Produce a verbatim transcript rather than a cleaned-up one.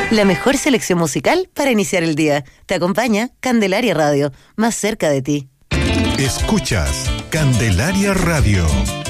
La mejor selección musical para iniciar el día. Te acompaña Candelaria Radio, más cerca de ti. Escuchas Candelaria Radio.